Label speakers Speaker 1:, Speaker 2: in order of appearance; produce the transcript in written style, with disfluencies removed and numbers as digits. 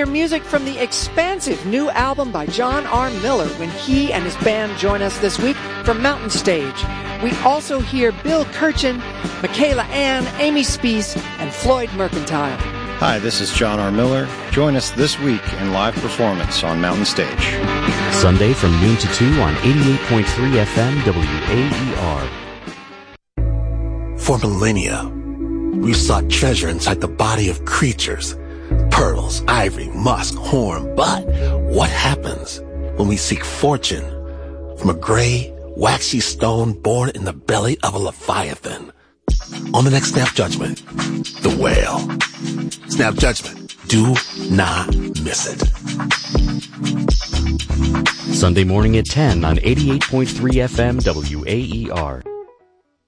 Speaker 1: hear music from the expansive new album by John R. Miller when he and his band join us this week from Mountain Stage. We also hear Bill Kirchen, Michaela Ann, Amy Speece, and Floyd Mercantile.
Speaker 2: Hi, this is John R. Miller. Join us this week in live performance on Mountain Stage.
Speaker 3: Sunday from noon to 2 on 88.3 FM WAER.
Speaker 4: For millennia, we've sought treasure inside the body of creatures. Pearls, ivory, musk, horn. But what happens when we seek fortune from a gray, waxy stone born in the belly of a leviathan? On the next Snap Judgment, the whale. Snap Judgment. Do not miss it.
Speaker 3: Sunday morning at 10 on 88.3 FM WAER.